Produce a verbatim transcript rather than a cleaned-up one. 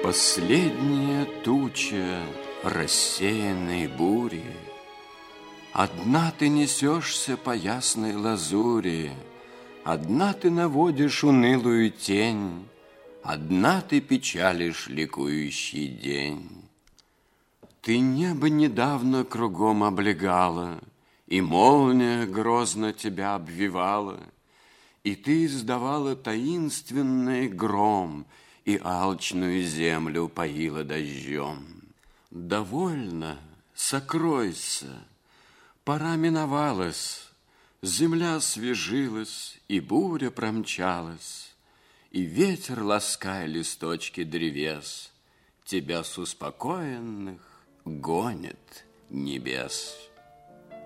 Последняя туча рассеянной бури, одна ты несешься по ясной лазури, одна ты наводишь унылую тень, одна ты печалишь ликующий день. Ты небо недавно кругом облегала, и молния грозно тебя обвивала, и ты издавала таинственный гром, и алчную землю поила дождем. Довольно, сокройся, пора миновалась, земля освежилась, и буря промчалась, и ветер, лаская листочки древес, тебя с успокоенных гонит небес.